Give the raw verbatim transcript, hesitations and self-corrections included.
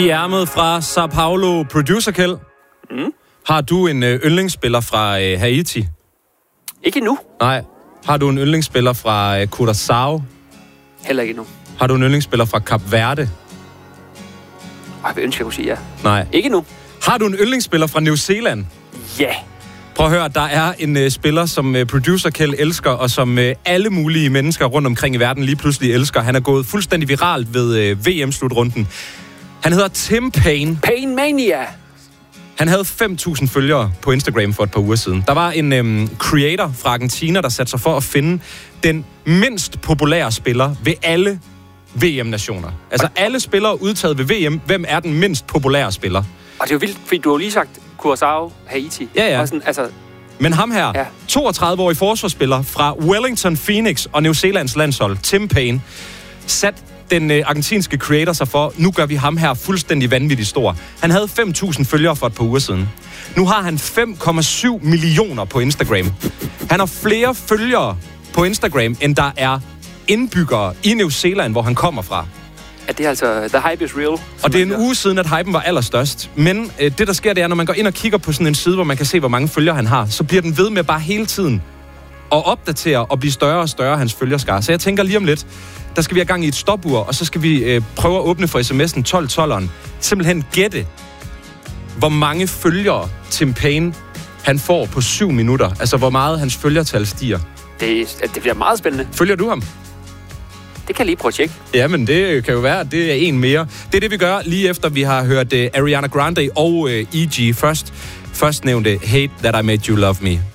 I ærmet fra Sao Paulo, producer Kjeld. Mm. Har du en øh, yndlingsspiller fra øh, Haiti? Ikke endnu. Nej. Har du en yndlingsspiller fra øh, Curaçao? Heller ikke endnu. Har du en yndlingsspiller fra Kap Verde? Jeg vil ønske, jeg kunne sige ja. Nej. Ikke endnu. Har du en yndlingsspiller fra New Zealand? Ja. Prøv at høre, der er en øh, spiller, som øh, producer Kjeld elsker, og som øh, alle mulige mennesker rundt omkring i verden lige pludselig elsker. Han er gået fuldstændig viralt ved øh, V M-slutrunden. Han hedder Tim Paine. Paine Mania. Han havde fem tusind følgere på Instagram for et par uger siden. Der var en øhm, creator fra Argentina, der satte sig for at finde den mindst populære spiller ved alle V M-nationer. Altså alle spillere udtaget ved V M. Hvem er den mindst populære spiller? Og det er jo vildt, fordi du har jo lige sagt Curaçao, Haiti. Ja, ja. Og sådan, altså... Men ham her, ja. toogtredive-årig forsvarsspiller fra Wellington Phoenix og New Zealands landshold, Tim Paine, sat den øh, argentinske creator sig for, nu gør vi ham her fuldstændig vanvittigt stor. Han havde fem tusind følgere for et par uger siden. Nu har han fem komma syv millioner på Instagram. Han har flere følgere på Instagram, end der er indbyggere i New Zealand, hvor han kommer fra. At det er altså, the hype is real. Og det er en uge siden, at hypen var allerstørst. Men øh, det, der sker, det er, når man går ind og kigger på sådan en side, hvor man kan se, hvor mange følgere han har, så bliver den ved med bare hele tiden at opdatere og blive større og større, hans følgerskare. Så jeg tænker lige om lidt, der skal vi have gang i et stopur, og så skal vi øh, prøve at åbne for sms'en tolv tolveren. Simpelthen gætte, hvor mange følgere Tim Paine han får på syv minutter. Altså, hvor meget hans følgertal stiger. Det, det bliver meget spændende. Følger du ham? Det kan jeg lige prøve at tjekke. Jamen, det kan jo være, at det er en mere. Det er det, vi gør lige efter, vi har hørt uh, Ariana Grande og uh, E G først. Først nævnte Hate That I Made You Love Me.